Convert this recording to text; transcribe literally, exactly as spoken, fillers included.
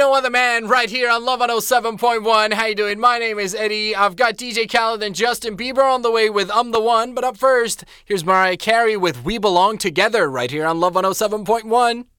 No Other Man right here on Love one oh seven point one. How you doing? My name is Eddie. I've got D J Khaled and Justin Bieber on the way with I'm the One. But up first, here's Mariah Carey with We Belong Together right here on Love one oh seven point one.